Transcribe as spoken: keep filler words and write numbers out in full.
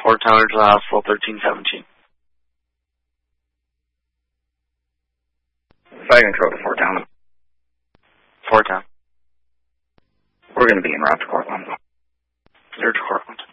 Fort Town to the hospital, thirteen seventeen. Fire control to Fort Town. Fort Town. We're going to be en route to Cortland. Clear to Cortland.